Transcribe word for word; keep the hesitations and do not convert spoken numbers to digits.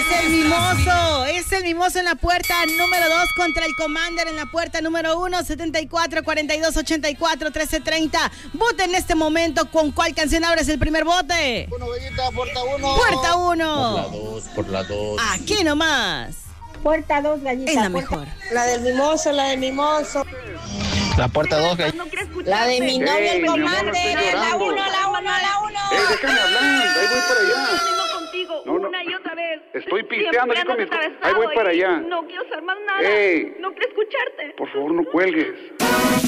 Es el mimoso, es el mimoso en la puerta número dos contra el Commander en la puerta número uno, setenta y cuatro, cuarenta y dos, ochenta y cuatro, trece, treinta. Vote en este momento con cuál canción abres el primer bote. Uno, Bellita, puerta uno. Puerta uno. Por la dos, por la dos. Aquí nomás. Puerta dos, gallita. Es la puerta... mejor. La del mimoso, la del mimoso. La puerta dos, gallita. No la de mi novio, el Commander. La uno, la uno, la uno. ¡Ey, déjame hablar! Ahí voy para allá. Contigo, No, no. una y otra vez. Estoy Siempre pisteando aquí con andas mis... atravesado Ahí voy para y allá. No quiero saber más nada. Ey. No quiero escucharte. Por favor, no cuelgues.